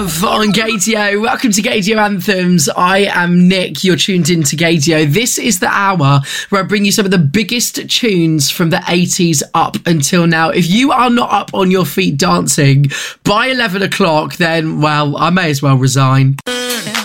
Love on Gaydio. Welcome to Gaydio Anthems. I am Nick. You're tuned in to Gaydio. This is the hour where I bring you some of the biggest tunes from the 80s up until now. If you are not up on your feet dancing by 11 o'clock, then, well, I may as well resign.